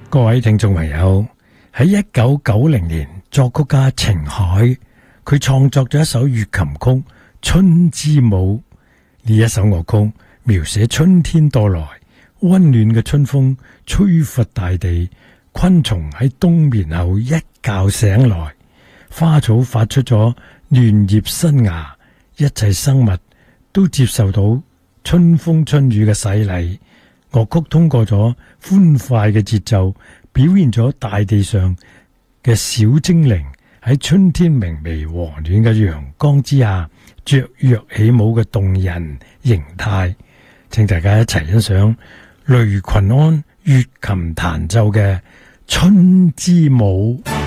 各位聽眾朋友，喺1990年，作曲家程海佢創作咗一首粵琴曲《春之舞》。呢一首樂曲描寫春天到來，溫暖嘅春風吹拂大地，昆蟲喺冬眠後一覺醒來，花草發出咗嫩葉新芽，一切生物都接受到春風春雨嘅洗禮。樂曲通過咗歡快嘅節奏，表現咗大地上嘅小精靈喺春天明媚和暖嘅陽光之下雀躍起舞嘅動人形態。請大家一齊欣賞雷群安粵琴彈奏嘅《春之舞》。